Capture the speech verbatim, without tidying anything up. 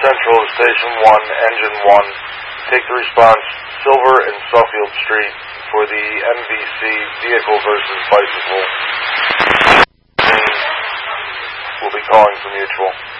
Central to Station one, Engine one. Take the response, Silver and Suffield Street, for the M V C Vehicle versus Bicycle. We'll be calling for Mutual.